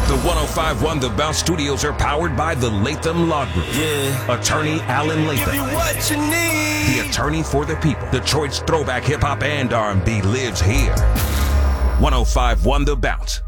The 105.1 The Bounce Studios are powered by the Latham Law Group. Yeah. Attorney Alan Latham. Give you what you need. The attorney for the people. Detroit's throwback hip-hop and R&B lives here. 105.1 The Bounce.